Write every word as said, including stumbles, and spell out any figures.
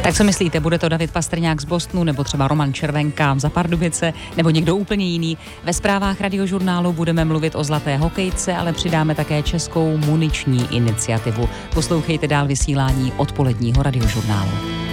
Tak co myslíte, bude to David Pastrňák z Bostonu, nebo třeba Roman Červenka za Pardubice, nebo někdo úplně jiný? Ve zprávách Radiožurnálu budeme mluvit o zlaté hokejce, ale přidáme také českou muniční iniciativu. Poslouchejte dál vysílání odpoledního Radiožurnálu.